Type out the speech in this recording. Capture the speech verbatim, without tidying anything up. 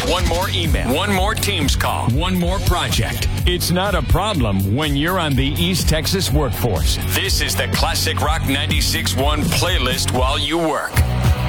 one more email, one more Teams call, one more project. It's not a problem when you're on the East Texas workforce. This is the Classic Rock ninety-six point one playlist while you work.